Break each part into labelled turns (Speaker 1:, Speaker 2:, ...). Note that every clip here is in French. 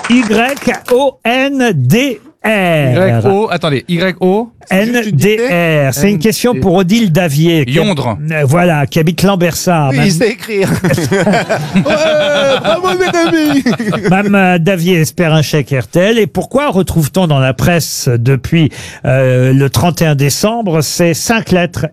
Speaker 1: Y-O-N-D-R.
Speaker 2: Attendez, Y-O.
Speaker 1: N-D-R. C'est une question pour Odile Davier.
Speaker 2: Yondre.
Speaker 1: Voilà, qui habite Lambersart.
Speaker 3: Oui, il sait écrire. Bravo, mes amis.
Speaker 1: Mme Davier espère un chèque RTL. Et pourquoi retrouve-t-on dans la presse depuis le 31 décembre ces 5 lettres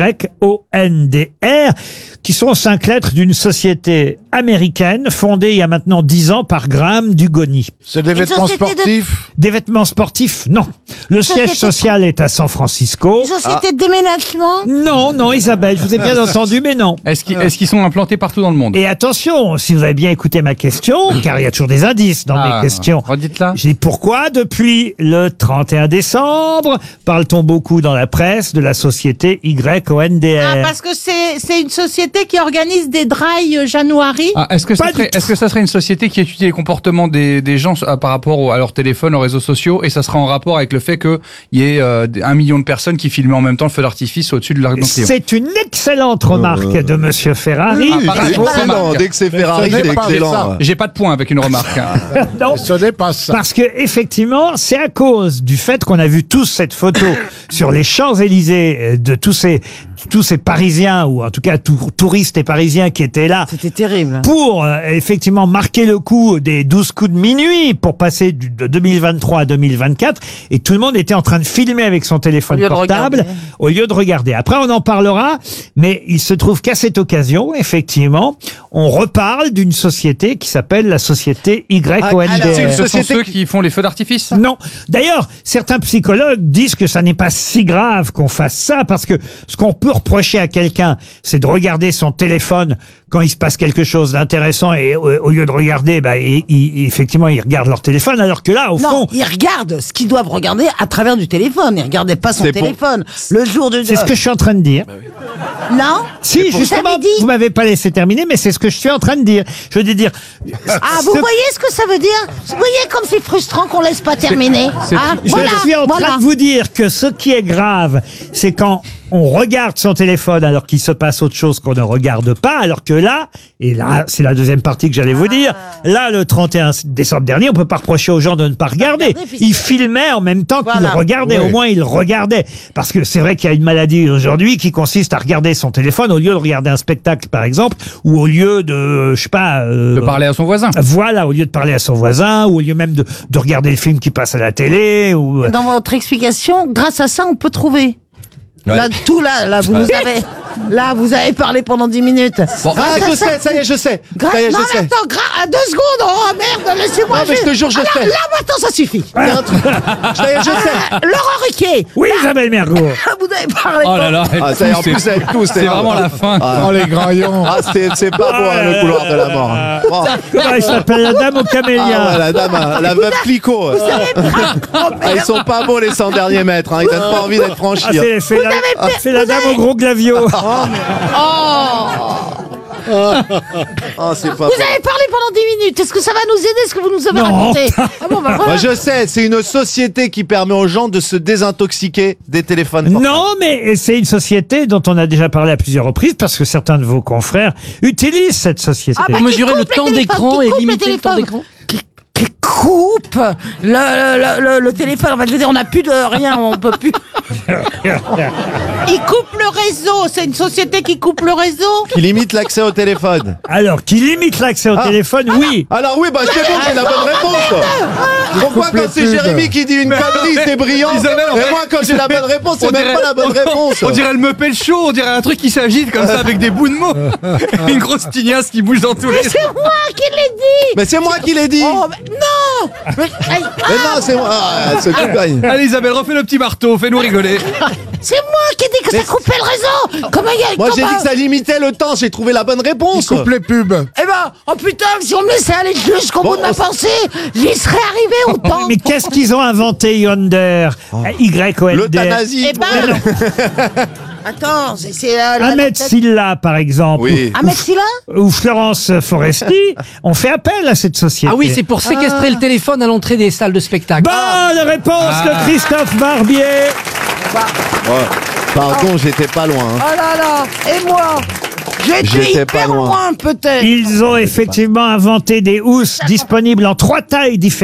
Speaker 1: Y-O-N-D-R qui sont 5 lettres d'une société américaine fondée il y a maintenant 10 ans par Graham Dugoni.
Speaker 3: C'est des vêtements sportifs.
Speaker 1: Des vêtements sportifs? Non. Le siège social est à San Francisco.
Speaker 4: Une société de déménagement?
Speaker 1: Non, Isabelle, je vous ai bien entendu, mais non.
Speaker 2: Est-ce qu'ils sont implantés partout dans le monde?
Speaker 1: Et attention, si vous avez bien écouté ma question, car il y a toujours des indices dans mes questions.
Speaker 2: Redites-la.
Speaker 1: J'ai dit pourquoi, depuis le 31 décembre, parle-t-on beaucoup dans la presse de la société YONDR?
Speaker 4: Parce que c'est une société qui organise des dry January.
Speaker 2: Est-ce que ça serait une société qui étudie les comportements des gens par rapport à leur téléphone, aux réseaux sociaux, et ça sera en rapport avec le fait qu'il y ait 1 million de personnes qui filment en même temps le feu d'artifice au-dessus de leur client?
Speaker 1: C'est une excellente remarque de Monsieur Ferrari.
Speaker 3: Dès que c'est Ferrari, c'est excellent.
Speaker 2: J'ai pas de point avec une remarque.
Speaker 1: Non,
Speaker 3: Ce n'est pas ça.
Speaker 1: parce que effectivement, c'est à cause du fait qu'on a vu tous cette photo sur les Champs-Élysées de tous ces Parisiens, ou en tout cas touristes et Parisiens qui étaient là.
Speaker 4: C'était terrible.
Speaker 1: Pour effectivement marquer le coup des 12 coups de minuit pour passer de 2023 à 2024, et tout le monde était en train de filmer avec son téléphone portable au lieu de regarder. Après, on en parlera, mais il se trouve qu'à cette occasion, effectivement, on reparle d'une société qui s'appelle la société YONDR.
Speaker 2: Ce sont ceux qui font les feux d'artifice?
Speaker 1: Non. D'ailleurs, certains psychologues disent que ça n'est pas si grave qu'on fasse ça, parce que ce qu'on peut reprocher à quelqu'un, c'est de regarder son téléphone quand il se passe quelque chose d'intéressant, et au lieu de regarder, effectivement, ils regardent leur téléphone, alors que là, au fond...
Speaker 4: ils regardent ce qu'ils doivent regarder à travers du téléphone. Ils regardaient pas son téléphone. Le jour de...
Speaker 1: C'est ce que je suis en train de dire.
Speaker 4: Non?
Speaker 1: Si, justement, vous m'avez pas laissé terminer, mais c'est ce que je suis en train de dire. Je veux dire...
Speaker 4: Vous voyez ce que ça veut dire? Vous voyez comme c'est frustrant qu'on laisse pas terminer?
Speaker 1: Je suis en train de vous dire que ce qui est grave, c'est quand on regarde son téléphone alors qu'il se passe autre chose qu'on ne regarde pas, alors que là, et là, c'est la deuxième partie que j'allais vous dire, là, le 31 décembre dernier, on peut pas reprocher aux gens de ne pas regarder. Ils filmaient en même temps qu'ils regardaient, au moins ils regardaient. Parce que c'est vrai qu'il y a une maladie aujourd'hui qui consiste à regarder son téléphone au lieu de regarder un spectacle, par exemple, ou au lieu de, je sais pas...
Speaker 2: de parler à son voisin.
Speaker 1: Voilà, au lieu de parler à son voisin, ou au lieu même de regarder le film qui passe à la télé, ou...
Speaker 4: Dans votre explication, grâce à ça, on peut trouver.
Speaker 3: Ouais.
Speaker 4: Là, vous nous avez... Là, vous avez parlé pendant 10 minutes.
Speaker 3: Bon, je sais, ça y est, je sais. Ça y est, je sais.
Speaker 4: Attends, 2 secondes. Oh merde, laissez-moi.
Speaker 3: Non, mais je te jure, je sais.
Speaker 4: Là, maintenant, ça suffit.
Speaker 3: Ça y est, je sais.
Speaker 4: Laurent Ruquier.
Speaker 1: Oui, Isabelle Mergo.
Speaker 4: Vous avez parlé.
Speaker 2: Oh là là,
Speaker 3: ça y est, en plus, avec tout,
Speaker 2: c'est vraiment la fin.
Speaker 3: Oh, les graillons. C'est pas beau, le couloir de la mort. Bon.
Speaker 1: Il s'appelle la dame au camélia.
Speaker 3: La dame, la veuve Clicquot. Ils sont pas beaux, les 100 derniers mètres. Ils donnent pas envie d'être franchis.
Speaker 1: C'est la dame au gros glavio.
Speaker 3: C'est pas
Speaker 4: Vous avez parlé pendant 10 minutes. Est-ce que ça va nous aider, ce que vous nous avez raconté?
Speaker 3: Moi, je sais, c'est une société qui permet aux gens de se désintoxiquer des téléphones portables.
Speaker 1: Non, mais c'est une société dont on a déjà parlé à plusieurs reprises, parce que certains de vos confrères utilisent cette société.
Speaker 4: Pour mesurer le temps d'écran et limiter le temps d'écran. Qui coupe le téléphone. Je veux dire, on n'a plus de rien, on peut plus. Il coupe le réseau. C'est une société qui coupe le réseau.
Speaker 3: Qui limite l'accès au téléphone.
Speaker 1: Alors, qui limite l'accès au téléphone, oui.
Speaker 3: Alors oui, c'est bon, j'ai la bonne réponse. Pourquoi quand c'est Jérémy qui dit une connerie, c'est brillant, et moi quand j'ai la bonne réponse, c'est même pas la bonne réponse.
Speaker 2: On dirait le Muppet Show, on dirait un truc qui s'agite comme ça avec des bouts de mots. Une grosse tignasse qui bouge dans tous les...
Speaker 4: C'est moi qui l'ai dit.
Speaker 3: Mais c'est moi qui l'ai dit.
Speaker 4: Non.
Speaker 3: Mais non, c'est moi.
Speaker 2: Allez Isabelle, refais le petit marteau, fais-nous rigoler.
Speaker 4: C'est moi qui ai dit que ça coupait le réseau.
Speaker 3: Moi j'ai dit que ça limitait le temps, j'ai trouvé la bonne réponse.
Speaker 5: Coupe les pubs.
Speaker 4: Eh ben, oh putain, si on me laissait aller jusqu'au bout de ma pensée, j'y serais arrivé au temps.
Speaker 1: Mais qu'est-ce qu'ils ont inventé, Yonder? YONDR.
Speaker 3: L'euthanasie.
Speaker 4: Eh ben, attends, c'est
Speaker 1: Ahmed Silla, par exemple.
Speaker 3: Oui.
Speaker 4: Ahmed Silla
Speaker 1: Ou Florence Foresti ont fait appel à cette société.
Speaker 6: Ah oui, c'est pour séquestrer le téléphone à l'entrée des salles de spectacle.
Speaker 1: Bonne réponse de Christophe Barbier.
Speaker 3: Pardon, j'étais pas loin.
Speaker 4: Oh là là, et moi J'étais hyper loin peut-être.
Speaker 1: Ils ont effectivement inventé des housses disponibles en 3 tailles différentes.